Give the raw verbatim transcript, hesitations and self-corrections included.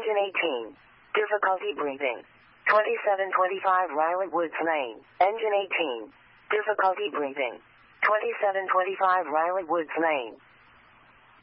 Engine eighteen. Difficulty breathing. twenty-seven twenty-five Riley Woods Lane. Engine eighteen. Difficulty breathing. twenty-seven twenty-five Riley Woods Lane.